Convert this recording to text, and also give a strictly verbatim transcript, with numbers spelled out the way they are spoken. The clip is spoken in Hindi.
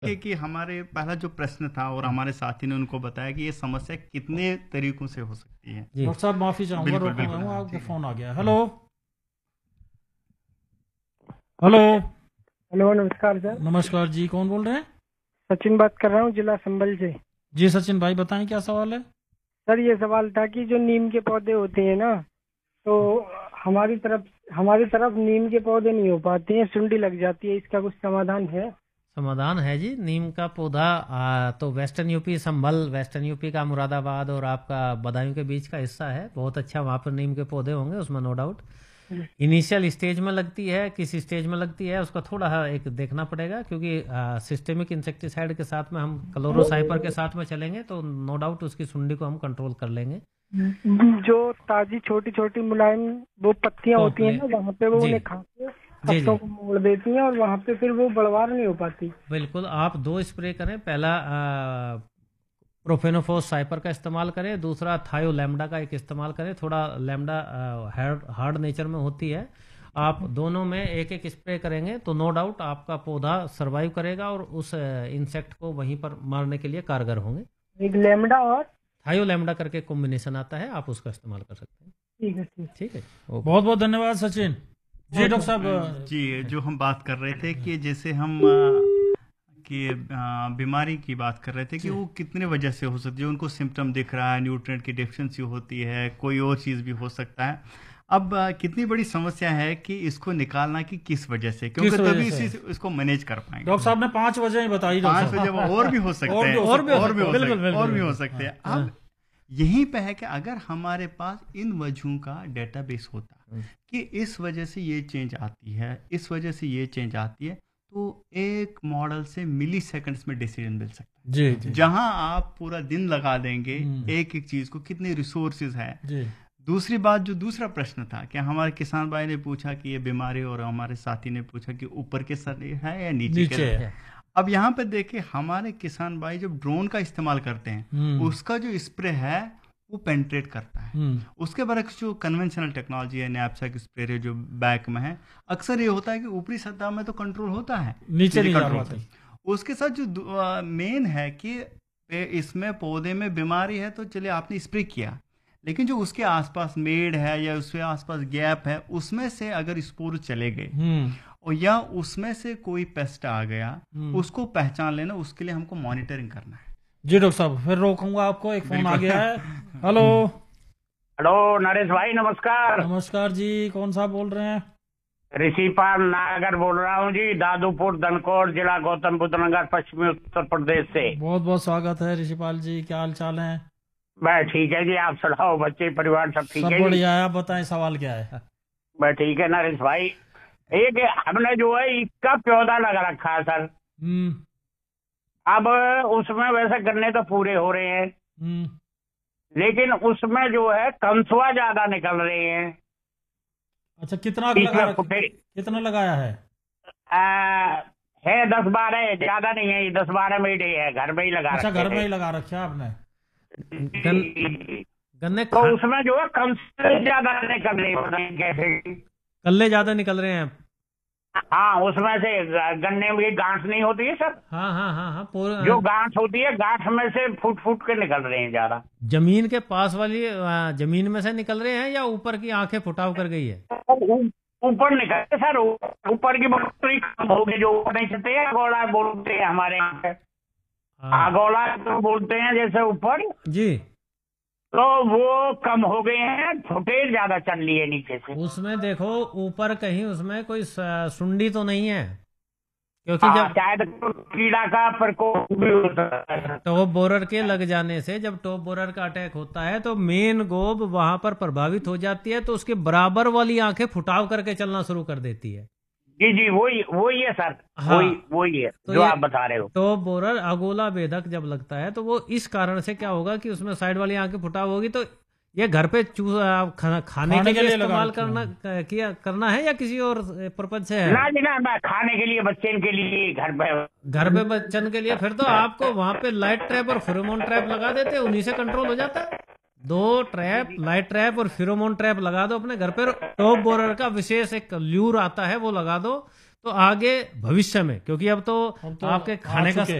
कि, कि हमारे पहला जो प्रश्न था और हमारे साथी ने उनको बताया कि ये समस्या कितने तरीकों से हो सकती है। डॉक्टर साहब माफी चाहूंगा, बिल्कुल रोकूंगा बिल्कुल हूँ, हाँ, आपका ठीक है। फोन आ गया। हेलो हेलो हेलो नमस्कार सर। नमस्कार जी, कौन बोल रहे हैं? सचिन बात कर रहा हूँ, जिला संभल से। जी सचिन भाई, बताएं क्या सवाल है? सर ये सवाल था कि जो नीम के पौधे होते हैं ना, तो हमारी तरफ हमारी तरफ नीम के पौधे नहीं हो पाते हैं, सुंडी लग जाती है, इसका कुछ समाधान है? समाधान है जी। नीम का पौधा आ, तो वेस्टर्न यूपी संभल, वेस्टर्न यूपी का मुरादाबाद और आपका बदायूं के बीच का हिस्सा है, बहुत अच्छा वहाँ पर नीम के पौधे होंगे, उसमें नो डाउट। इनिशियल स्टेज में लगती है, किस स्टेज में लगती है उसका थोड़ा सा एक देखना पड़ेगा, क्योंकि सिस्टेमिक इंसेक्टिसाइड के साथ में हम क्लोरोसाइपर के साथ में चलेंगे तो नो डाउट उसकी सुंडी को हम कंट्रोल कर लेंगे। जो ताजी छोटी छोटी मुलायम वो पत्तियां होती हैं ना, वहाँ पे वो जी। उन्हें खा के जी जी पत्तों को मोड़ देती हैं और वहाँ पे फिर वो बढ़वार नहीं हो पाती। बिल्कुल, आप दो स्प्रे करें। पहला प्रोफेनोफोस साइपर का इस्तेमाल करें, दूसरा थायो लैम्डा का एक इस्तेमाल करें। थोड़ा लैम्डा हार्ड हार्ड नेचर में होती है, आप दोनों में एक एक स्प्रे करेंगे तो नो डाउट आपका पौधा सरवाइव करेगा और उस इंसेक्ट को वहीं पर मारने के लिए कारगर होंगे। एक लैम्डा और थायो लैम्डा करके कॉम्बिनेशन आता है, आप उसका इस्तेमाल कर सकते हैं। ठीक है ठीक ठीक है, बहुत बहुत धन्यवाद सचिन जी। डॉक्टर साहब जी, जो हम बात कर रहे थे कि जैसे हम आ, कि आ, बीमारी की बात कर रहे थे कि वो कितने वजह से हो सकती है, उनको सिम्टम दिख रहा है, न्यूट्रिएंट की डेफिशिएंसी होती है, कोई और चीज़ भी हो सकता है। अब आ, कितनी बड़ी समस्या है कि इसको निकालना कि किस वजह से, क्योंकि तभी इसी इसको मैनेज कर पाएंगे। डॉक्टर साहब ने पांच वजह ही बताई। पांच वजह और भी हो सकते हैं, और भी और भी हो बिल्कुल सकते और भी हो सकते हैं। अब यहीं पे है कि अगर हमारे पास इन वजहों का डेटाबेस होता कि इस वजह से ये चेंज आती है, इस वजह से ये चेंज आती है, तो एक मॉडल से मिली सेकंड्स में डिसीजन मिल सकता है। जी, जी। जहां आप पूरा दिन लगा देंगे एक एक चीज को, कितने रिसोर्सेज है। दूसरी बात, जो दूसरा प्रश्न था कि हमारे किसान भाई ने पूछा कि ये बीमारी, और हमारे साथी ने पूछा कि ऊपर के सर है या नीचे, नीचे के है। अब यहाँ पे देखिए, हमारे किसान भाई जब ड्रोन का इस्तेमाल करते हैं, उसका जो स्प्रे है वो पेंट्रेट करता है। उसके बरक्स जो कन्वेंशनल टेक्नोलॉजी है, नैपसैक स्प्रे जो बैक में है, अक्सर ये होता है कि ऊपरी सतह में तो कंट्रोल होता है, नीचे नहीं कंट्रोल होता है। उसके साथ जो मेन है कि इसमें पौधे में बीमारी है तो चलिए आपने स्प्रे किया, लेकिन जो उसके आसपास मेड है या उसके आसपास गैप है, उसमें से अगर स्पोर चले गए और या उसमें से कोई पेस्ट आ गया, उसको पहचान लेना, उसके लिए हमको मॉनिटरिंग करना है। जी डॉक्टर साहब, फिर रोकूंगा आपको, एक फोन आ गया है। हेलो हेलो नरेश भाई, नमस्कार। नमस्कार जी, कौन साहब बोल रहे हैं? ऋषिपाल नागर बोल रहा हूँ जी, दादूपुर धनकोर, जिला गौतम बुद्ध नगर, पश्चिमी उत्तर प्रदेश से। बहुत बहुत स्वागत है ऋषिपाल जी, क्या हाल चाल है? मैं ठीक है जी, आप सुनाओ, बच्चे परिवार सब ठीक है? सब बढ़िया है, आप बताएं सवाल क्या है? मैं ठीक है नरेश भाई, एक हमने जो है इसका पौधा लगा रखा है सर। अब उसमें वैसे गन्ने तो पूरे हो रहे हैं, लेकिन उसमें जो है कंसुआ ज्यादा निकल रहे हैं। अच्छा, कितना लगा कितना लगाया है? आ, है दस बारह, ज्यादा नहीं है, दस बारह मेढे है, घर में ही लगा। अच्छा, घर में ही लगा रखा आपने? गन, गन्ने तो उसमें जो है कंसुआ ज्यादा निकल रहे हैं, कैसे कल्ले ज्यादा निकल रहे हैं? हाँ, उसमें से गन्ने में गांठ नहीं होती है सर। हाँ हाँ हाँ हाँ, जो गांठ होती है, गांठ में से फूट फूट के निकल रहे हैं ज्यादा। जमीन के पास वाली जमीन में से निकल रहे हैं या ऊपर की आंखें फुटाव कर गई है? ऊपर निकल सर, ऊपर की बढ़ोतरी कम होगी, जो ऊपर नहीं चलते हैं, अगोला बोलते हैं हमारे यहाँ पे, अगोला तो बोलते हैं जैसे ऊपर जी, तो वो कम हो गए हैं, फुटेज ज्यादा चल रही है नीचे से। उसमें देखो ऊपर कहीं उसमें कोई सुंडी तो नहीं है, क्योंकि जब शायद कीड़ा का प्रकोप भी होता है। टॉप बोरर के लग जाने से, जब टॉप बोरर का अटैक होता है तो मेन गोब वहां पर प्रभावित हो जाती है, तो उसके बराबर वाली आंखें फुटाव करके चलना शुरू कर देती है। जी जी, वही वही है सर। हाँ, वही वही है तो जो आप बता रहे हो। टॉप बोरर अगोला भेदक जब लगता है तो वो इस कारण से क्या होगा कि उसमें साइड वाली आंखें फुटाव होगी, तो ये घर पे चूसा खाना खाने, खाने के लिए इस्तेमाल करना किया करना है या किसी और पर्पज से है? ना जी ना, खाने के लिए, बच्चन के लिए, घर पे घर पे बच्चन के लिए। फिर तो आपको वहां पे लाइट ट्रैप और फेरोमोन ट्रैप लगा देते, उन्हीं से कंट्रोल हो जाता है। दो ट्रैप, लाइट ट्रैप और फेरोमोन ट्रैप लगा दो अपने घर पे। टॉप बोरर का विशेष एक ल्यूर आता है, वो लगा दो, तो आगे भविष्य में, क्योंकि अब तो, तो आपके खाने का